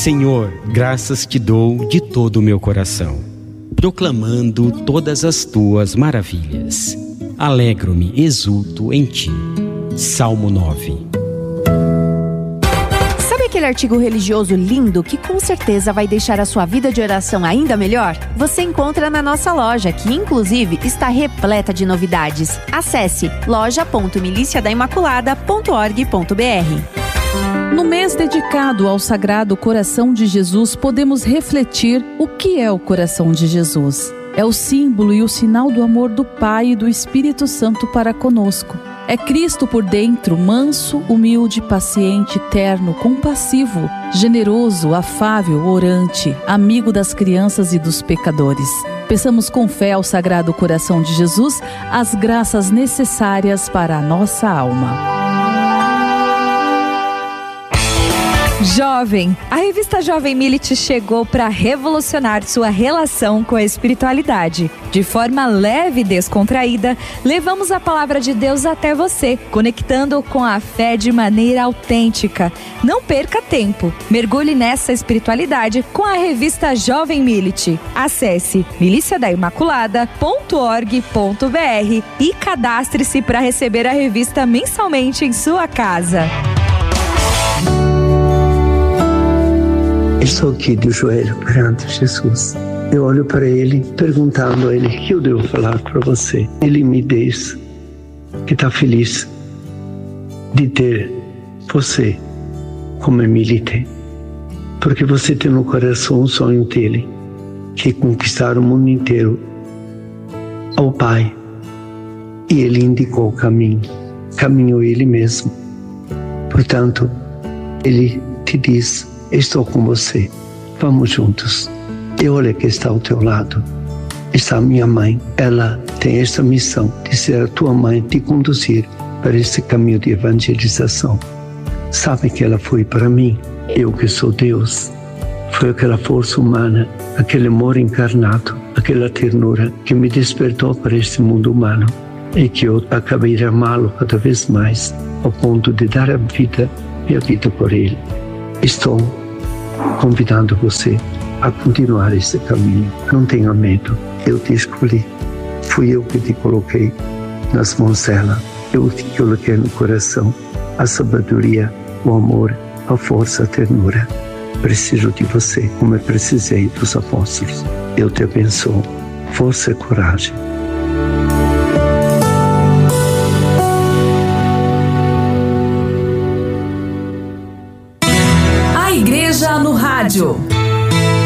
Senhor, graças te dou de todo o meu coração, proclamando todas as tuas maravilhas. Alegro-me, exulto em ti. Salmo 9. Sabe aquele artigo religioso lindo que com certeza vai deixar a sua vida de oração ainda melhor? Você encontra na nossa loja, que inclusive está repleta de novidades. Acesse loja.miliciadaimaculada.org.br. No mês dedicado ao Sagrado Coração de Jesus, podemos refletir o que é o Coração de Jesus. É o símbolo e o sinal do amor do Pai e do Espírito Santo para conosco. É Cristo por dentro, manso, humilde, paciente, terno, compassivo, generoso, afável, orante, amigo das crianças e dos pecadores. Peçamos com fé ao Sagrado Coração de Jesus as graças necessárias para a nossa alma. Jovem, a revista Jovem Milite chegou para revolucionar sua relação com a espiritualidade. De forma leve e descontraída, levamos a palavra de Deus até você, conectando com a fé de maneira autêntica. Não perca tempo, mergulhe nessa espiritualidade com a revista Jovem Milite. Acesse miliciadaimaculada.org.br e cadastre-se para receber a revista mensalmente em sua casa. Estou aqui de joelho perante Jesus. Eu olho para Ele, perguntando a Ele: o que eu devo falar para você? Ele me diz que está feliz de ter você como milite, porque você tem no coração um sonho dele, que é conquistar o mundo inteiro ao Pai. E Ele indicou o caminho, caminhou Ele mesmo. Portanto, Ele te diz: estou com você, vamos juntos. E olha que está ao teu lado, está a minha mãe. Ela tem esta missão de ser a tua mãe, te conduzir para esse caminho de evangelização. Sabe que ela foi para mim, eu que sou Deus. Foi aquela força humana, aquele amor encarnado, aquela ternura que me despertou para este mundo humano e que eu acabei de amá-lo cada vez mais, ao ponto de dar a vida, minha vida por ele. Estou convidando você a continuar esse caminho. Não tenha medo. Eu te escolhi. Fui eu que te coloquei nas mãos dela. Eu te coloquei no coração a sabedoria, o amor, a força, a ternura. Preciso de você, como eu precisei dos apóstolos. Eu te abençoo. Força e coragem. Igreja no Rádio.